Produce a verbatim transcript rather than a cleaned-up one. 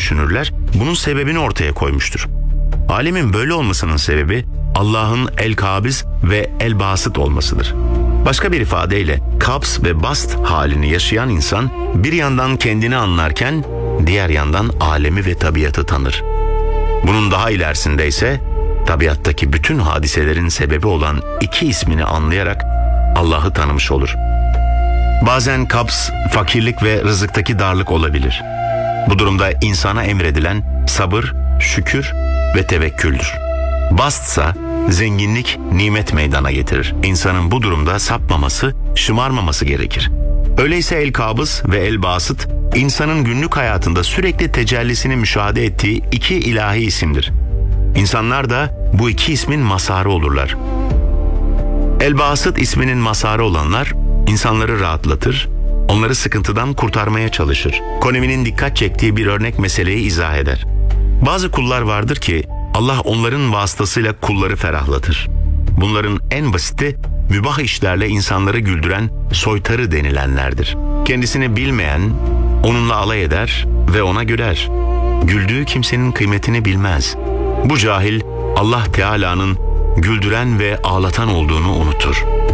düşünürler, bunun sebebini ortaya koymuştur. Alemin böyle olmasının sebebi Allah'ın el-Kabız ve el-Basıt olmasıdır. Başka bir ifadeyle kabz ve bast halini yaşayan insan bir yandan kendini anlarken diğer yandan alemi ve tabiatı tanır. Bunun daha ilerisinde ise tabiattaki bütün hadiselerin sebebi olan iki ismini anlayarak Allah'ı tanımış olur. Bazen kabz, fakirlik ve rızıktaki darlık olabilir. Bu durumda insana emredilen sabır, şükür ve tevekküldür. Bastsa zenginlik, nimet meydana getirir. İnsanın bu durumda sapmaması, şımarmaması gerekir. Öyleyse el-Kabız ve el-Basıt, insanın günlük hayatında sürekli tecellisini müşahede ettiği iki ilahi isimdir. İnsanlar da bu iki ismin mazharı olurlar. El-Basıt isminin mazharı olanlar, insanları rahatlatır, onları sıkıntıdan kurtarmaya çalışır. Koneminin dikkat çektiği bir örnek meseleyi izah eder. Bazı kullar vardır ki Allah onların vasıtasıyla kulları ferahlatır. Bunların en basiti mübah işlerle insanları güldüren soytarı denilenlerdir. Kendisini bilmeyen onunla alay eder ve ona güler. Güldüğü kimsenin kıymetini bilmez. Bu cahil Allah Teala'nın güldüren ve ağlatan olduğunu unutur.